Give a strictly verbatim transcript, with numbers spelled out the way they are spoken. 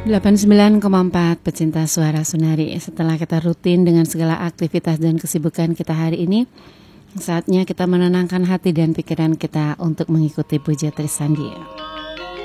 delapan puluh sembilan koma empat pecinta suara Sunari. Setelah kita rutin dengan segala aktivitas dan kesibukan kita hari ini, saatnya kita menenangkan hati dan pikiran kita untuk mengikuti puja Trisandi.